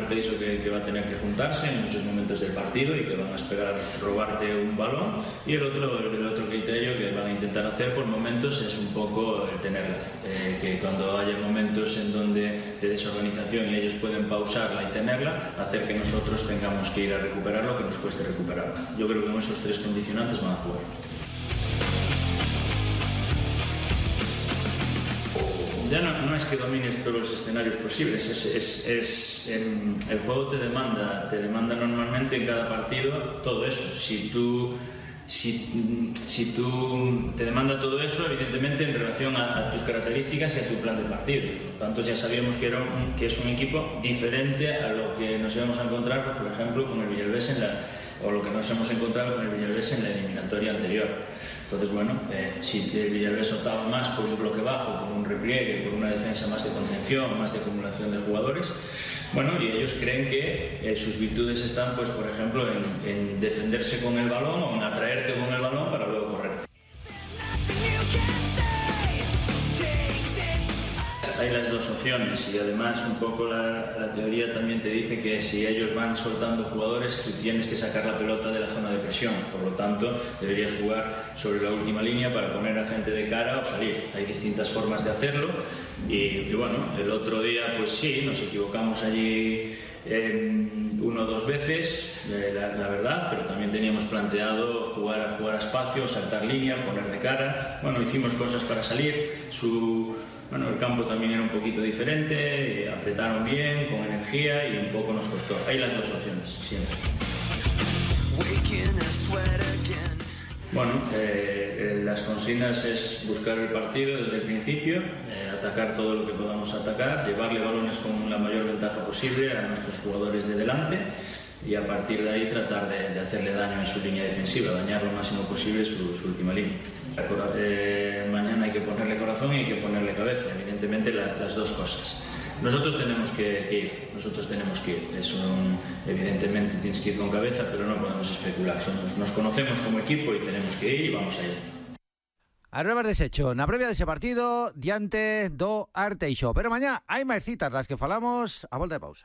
Arteixo que va a tener que juntarse en muchos momentos del partido y que van a esperar robarte un balón, y el otro criterio que van a intentar hacer por momentos es un poco el tenerla, que cuando haya momentos en donde de desorganización y ellos pueden pausarla y tenerla, hacer que nosotros tengamos que ir a recuperarlo, que nos cueste recuperarlo. Yo creo que con esos tres condicionantes van a jugar. Ya no es que domines todos los escenarios posibles, el juego te demanda normalmente en cada partido todo eso. Si tú te demanda todo eso, evidentemente en relación a tus características y a tu plan de partido. Por tanto, ya sabíamos que es un equipo diferente a lo que nos íbamos a encontrar, pues, por ejemplo, con el Villalbés o lo que nos hemos encontrado con el Villalbés en la eliminatoria anterior. Entonces, bueno, si el Villalbés optaba más por un bloque bajo, por un repliegue, por una defensa más de contención, más de acumulación de jugadores, bueno, y ellos creen que sus virtudes están, pues, por ejemplo, en defenderse con el balón o en atraerte con el balón para luego correr. Hay las dos opciones y además un poco la teoría también te dice que si ellos van soltando jugadores, tú tienes que sacar la pelota de la zona de presión, por lo tanto deberías jugar sobre la última línea para poner a gente de cara o salir. Hay distintas formas de hacerlo y bueno, el otro día pues sí, nos equivocamos allí una o dos veces, la verdad, pero también teníamos planteado jugar a espacio, saltar línea, poner de cara. Bueno, hicimos cosas para salir. El campo también era un poquito diferente, apretaron bien, con energía, y un poco nos costó. Hay las dos opciones, siempre. Bueno, las consignas es buscar el partido desde el principio, atacar todo lo que podamos atacar, llevarle balones con la mayor ventaja posible a nuestros jugadores de delante y a partir de ahí tratar de hacerle daño en su línea defensiva, dañar lo máximo posible su última línea. Mañana hay que ponerle corazón y hay que ponerle cabeza, evidentemente las dos cosas. Nosotros tenemos que ir. Evidentemente tienes que ir con cabeza, pero no podemos especular. Nos conocemos como equipo y tenemos que ir y vamos a ir. Arrebas deshecho na previa dese partido diante do Arteixo. Pero mañá hai máis citas das que falamos a volta de pausa.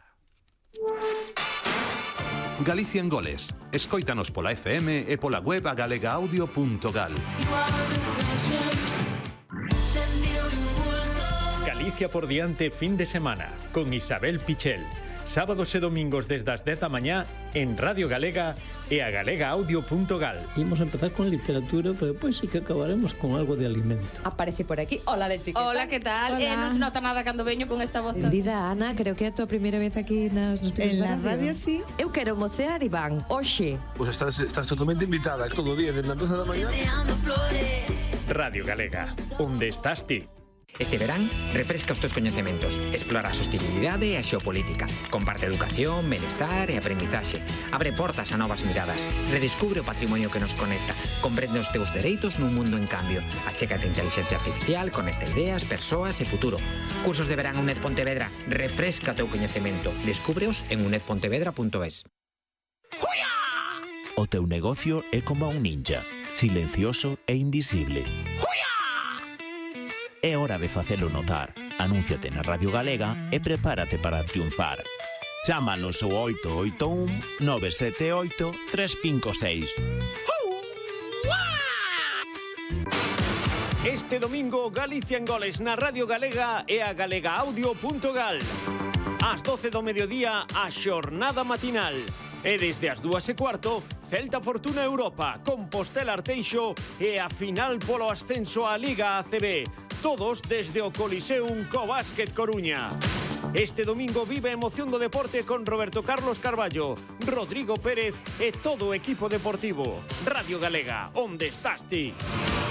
Galicia en Goles. Escóitanos pola FM e pola web agalegaudio.gal. Galicia por diante fin de semana con Isabel Pichel. Sábados e domingos desde as 10 da mañá en Radio Galega e a galegaudio.gal. Imos empezar con literatura, pero depois sí que acabaremos con algo de alimento. Aparece por aquí. Hola, Leti. Hola, ¿qué tal? Non se nota nada cando veño con esta voz. Dida, Ana, creo que é a tua primeira vez aquí nas en la radio, sí. Eu quero mocear, Iván, hoxe. Pues estás totalmente invitada todo o día, desde las 12 da mañá. Radio Galega, onde estás ti? Este verán, refresca os teus coñecementos, explora a sostenibilidade e a xeopolítica, comparte educación, benestar e aprendizaxe, abre portas a novas miradas, redescubre o patrimonio que nos conecta, comprende os teus dereitos nun mundo en cambio, achégate a inteligencia artificial, conecta ideas, persoas e futuro. Cursos de verán UNED Pontevedra, refresca o teu coñecemento, descúbreos en unedpontevedra.es. O teu negocio é como un ninja, silencioso e invisible. É hora de facelo notar. Anúnciate na Radio Galega e prepárate para triunfar. Chámanos ao 881 978 356. Este domingo Galicia en Goles na Radio Galega e a galegaudio.gal. Ás 12 do mediodía a xornada matinal. E desde as 2:15, Celta Fortuna Europa, Compostela Arteixo e a final polo ascenso á Liga ACB. Todos desde o Coliseum co Básquet Coruña. Este domingo vive a emoción do deporte con Roberto Carlos Carballo, Rodrigo Pérez e todo o equipo deportivo. Radio Galega, onde estás ti?